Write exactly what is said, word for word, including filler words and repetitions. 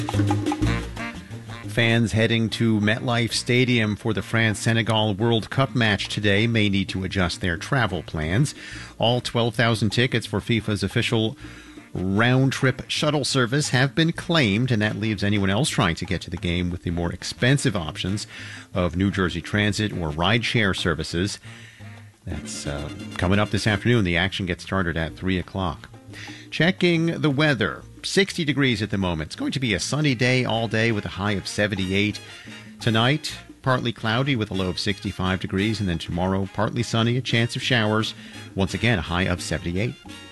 Fans heading to MetLife Stadium for the France-Senegal World Cup match today may need to adjust their travel plans. All twelve thousand tickets for FIFA's official round-trip shuttle service have been claimed, and that leaves anyone else trying to get to the game with the more expensive options of New Jersey Transit or rideshare services. That's uh, coming up this afternoon. The action gets started at three o'clock. Checking the weather. sixty degrees at the moment. It's going to be a sunny day all day with a high of seventy-eight. Tonight, partly cloudy with a low of sixty-five degrees. And then tomorrow, partly sunny, a chance of showers. Once again, a high of seventy-eight.